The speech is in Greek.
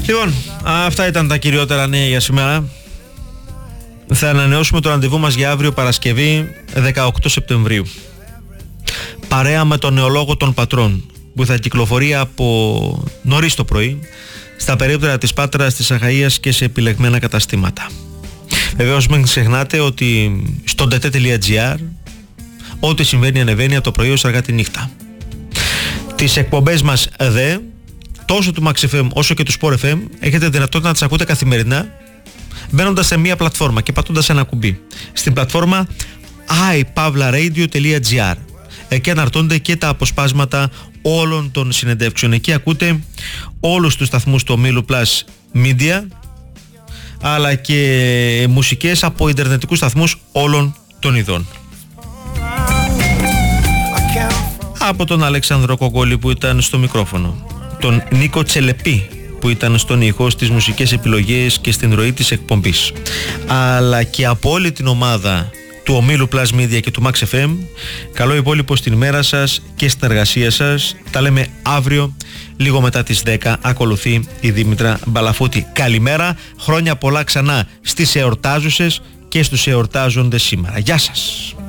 Λοιπόν, αυτά ήταν τα κυριότερα νέα για σήμερα. Θα ανανεώσουμε το ραντεβού μας για αύριο Παρασκευή 18 Σεπτεμβρίου. Παρέα με τον νεολόγο των Πατρών, που θα κυκλοφορεί από νωρίς το πρωί στα περίπτερα της Πάτρας, της Αχαΐας και σε επιλεγμένα καταστήματα. Βεβαίως μην ξεχνάτε ότι στο dt.gr ό,τι συμβαίνει ανεβαίνει από το πρωί ως αργά τη νύχτα. Τις εκπομπές μας δε, τόσο του Max FM όσο και του Sport FM, έχετε δυνατότητα να τις ακούτε καθημερινά μπαίνοντας σε μία πλατφόρμα και πατώντας ένα κουμπί. Στην πλατφόρμα iPavlaradio.gr. Εκεί αναρτώνται και τα αποσπάσματα όλων των συνεντεύξεων. Εκεί ακούτε όλους τους σταθμούς του ομίλου Plus Media, αλλά και μουσικές από ιντερνετικούς σταθμούς όλων των ειδών. Από τον Αλέξανδρο Κογκόλη που ήταν στο μικρόφωνο, τον Νίκο Τσελεπή που ήταν στον ήχο, στις μουσικές επιλογές και στην ροή της εκπομπής, αλλά και από όλη την ομάδα του ομίλου Plus Media και του Max FM, καλό υπόλοιπο στην ημέρα σας και στην εργασία σας. Τα λέμε αύριο λίγο μετά τις 10. Ακολουθεί η Δήμητρα Μπαλαφούτη. Καλημέρα, χρόνια πολλά ξανά στις εορτάζουσες και στους εορτάζοντες σήμερα. Γεια σας.